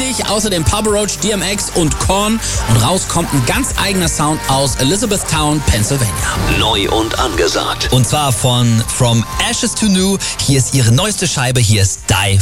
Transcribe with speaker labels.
Speaker 1: richtig. Außerdem Papa Roach, DMX und Korn. Und raus kommt ein ganz eigener Sound aus Elizabethtown, Pennsylvania.
Speaker 2: Neu und angesagt.
Speaker 3: Und zwar von From Ashes to New. Hier ist ihre neueste Scheibe. Hier ist Die